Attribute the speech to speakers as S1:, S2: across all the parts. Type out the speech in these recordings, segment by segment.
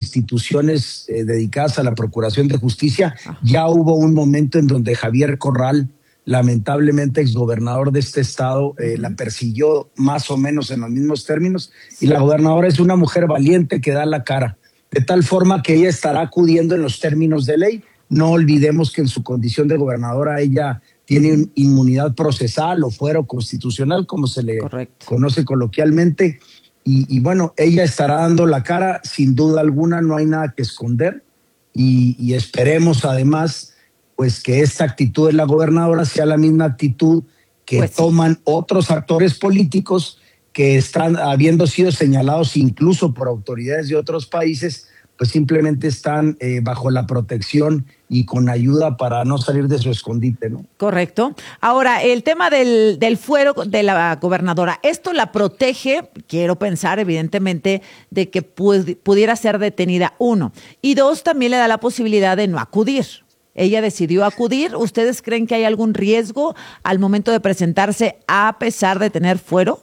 S1: instituciones dedicadas a la Procuración de Justicia. Ya hubo un momento en donde Javier Corral, lamentablemente exgobernador de este estado, la persiguió más o menos en los mismos términos, y la gobernadora es una mujer valiente que da la cara, de tal forma que ella estará acudiendo en los términos de ley. No olvidemos que en su condición de gobernadora ella tiene inmunidad procesal o fuero constitucional, como se le conoce coloquialmente, y bueno, ella estará dando la cara, sin duda alguna, no hay nada que esconder, y esperemos además pues que esta actitud de la gobernadora sea la misma actitud que toman otros actores políticos que están habiendo sido señalados incluso por autoridades de otros países, pues simplemente están bajo la protección y con ayuda para no salir de su escondite, ¿no?
S2: Correcto. Ahora, el tema del fuero de la gobernadora, ¿esto la protege? Quiero pensar, evidentemente, de que pudiera ser detenida, 1. Y 2, también le da la posibilidad de no acudir. Ella decidió acudir. ¿Ustedes creen que hay algún riesgo al momento de presentarse a pesar de tener fuero?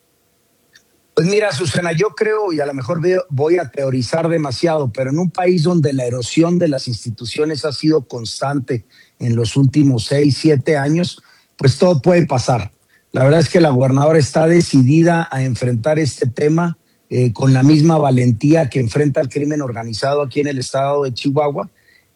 S1: Pues mira, Susana, yo creo, y a lo mejor voy a teorizar demasiado, pero en un país donde la erosión de las instituciones ha sido constante en los últimos 6, 7 años, pues todo puede pasar. La verdad es que la gobernadora está decidida a enfrentar este tema con la misma valentía que enfrenta el crimen organizado aquí en el estado de Chihuahua,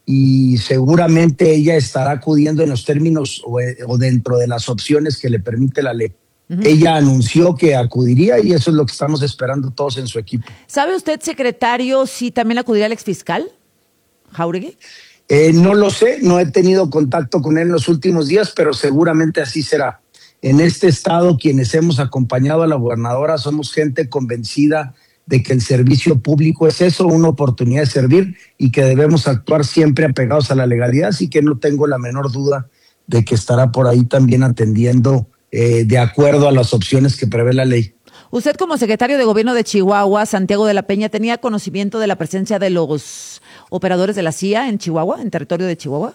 S1: y seguramente ella estará acudiendo en los términos o dentro de las opciones que le permite la ley. Ella anunció que acudiría y eso es lo que estamos esperando todos en su equipo.
S2: ¿Sabe usted, secretario, si también acudirá el exfiscal Jáuregui?
S1: No lo sé, no he tenido contacto con él en los últimos días, pero seguramente así será. En este estado, quienes hemos acompañado a la gobernadora somos gente convencida de que el servicio público es eso, una oportunidad de servir, y que debemos actuar siempre apegados a la legalidad, así que no tengo la menor duda de que estará por ahí también atendiendo de acuerdo a las opciones que prevé la ley.
S2: Usted, como secretario de Gobierno de Chihuahua, Santiago de la Peña, ¿tenía conocimiento de la presencia de los operadores de la CIA en Chihuahua, en territorio de Chihuahua?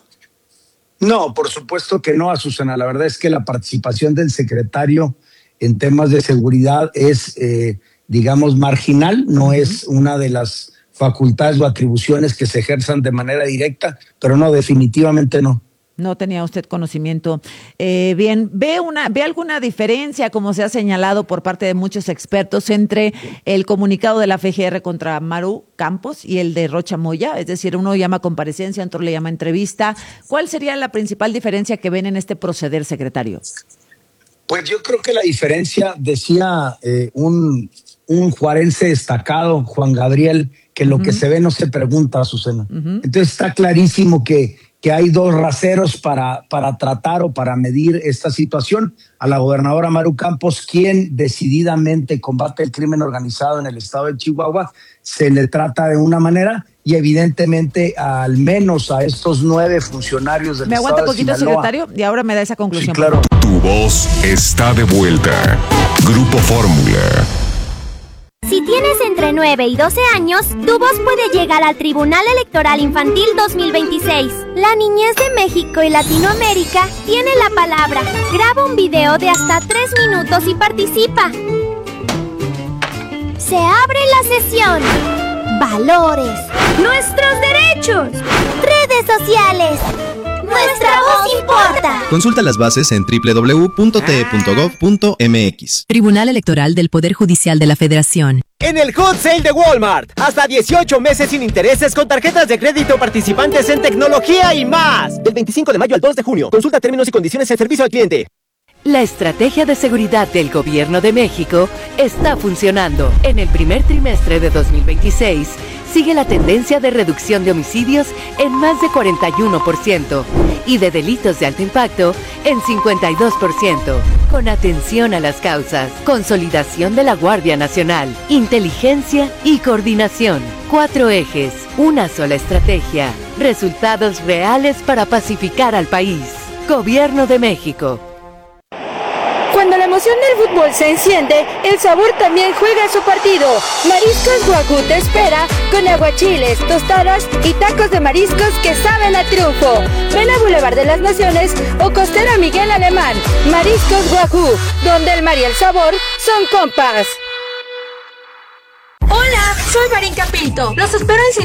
S1: No, por supuesto que no, Susana. La verdad es que la participación del secretario en temas de seguridad es, digamos, marginal, no es una de las facultades o atribuciones que se ejerzan de manera directa, pero no, definitivamente no.
S2: No tenía usted conocimiento. Bien, ¿ve alguna diferencia, como se ha señalado por parte de muchos expertos, entre el comunicado de la FGR contra Maru Campos y el de Rocha Moya? Es decir, uno llama comparecencia, otro le llama entrevista. ¿Cuál sería la principal diferencia que ven en este proceder, secretario?
S1: Pues yo creo que la diferencia, decía un juarense destacado, Juan Gabriel, que lo que se ve no se pregunta, Susana. Entonces está clarísimo que hay dos raseros para tratar o para medir esta situación. A la gobernadora Maru Campos, quien decididamente combate el crimen organizado en el estado de Chihuahua, se le trata de una manera, y evidentemente al menos a estos 9 funcionarios del estado de Sinaloa. ¿Me aguanta
S2: poquito, secretario? Y ahora me da esa conclusión.
S1: Sí, claro.
S3: Tu voz está de vuelta. Grupo Fórmula.
S4: Si tienes entre 9 y 12 años, tu voz puede llegar al Tribunal Electoral Infantil 2026. La niñez de México y Latinoamérica tiene la palabra. Graba un video de hasta 3 minutos y participa. Se abre la sesión. Valores. Nuestros derechos. Redes sociales. Nuestra voz importa.
S5: Consulta las bases en www.te.gov.mx.
S6: Tribunal Electoral del Poder Judicial de la Federación.
S7: En el Hot Sale de Walmart, hasta 18 meses sin intereses con tarjetas de crédito participantes en tecnología y más. Del 25 de mayo al 2 de junio. Consulta términos y condiciones en servicio al cliente.
S8: La estrategia de seguridad del Gobierno de México está funcionando. En el primer trimestre de 2026, sigue la tendencia de reducción de homicidios en más de 41% y de delitos de alto impacto en 52%. Con atención a las causas, consolidación de la Guardia Nacional, inteligencia y coordinación. 4 ejes, una sola estrategia. Resultados reales para pacificar al país. Gobierno de México.
S9: Cuando la emoción del fútbol se enciende, el sabor también juega su partido. Mariscos Wagyu te espera con aguachiles, tostadas y tacos de mariscos que saben a triunfo. Ven a Boulevard de las Naciones o Costera Miguel Alemán. Mariscos Wagyu, donde el mar y el sabor son compas.
S10: Hola, soy Marín Capito. Los espero en